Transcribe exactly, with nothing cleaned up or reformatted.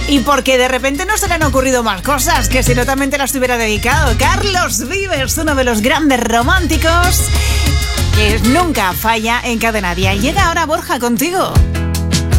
Y porque de repente no se le han ocurrido más cosas, que si no también te las hubiera dedicado. Carlos Vives, uno de los grandes románticos que nunca falla en Cadena Dial. Llega ahora Borja contigo.